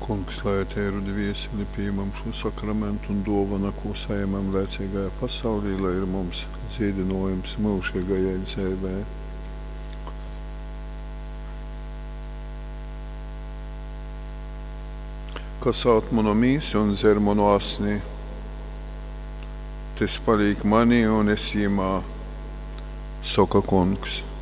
Kungs, lai tie ir viesili pieņemam šo sakramentu un dāvana, ko saņemam laicīgajā pasaulī, lai ir mums dziedinājums mūžīgajai dzīvē. Kas ād manu mīsu un dzer manu asni, tas paliek manī un es jimā, saka Kungs.